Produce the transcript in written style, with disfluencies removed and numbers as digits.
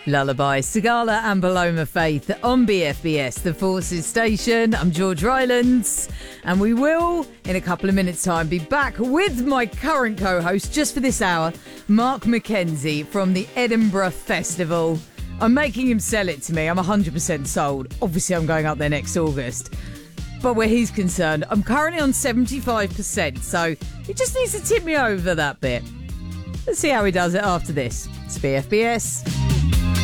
Lullaby, Sagala and Paloma Faith on BFBS, the Forces Station. I'm George Rylands, and we will, in a couple of minutes' time, be back with my current co-host just for this hour, Mark McKenzie from the Edinburgh Festival. I'm making him sell it to me. I'm 100% sold. Obviously, I'm going up there next August. But where he's concerned, I'm currently on 75%, so he just needs to tip me over that bit. Let's see how he does it after this. It's BFBS.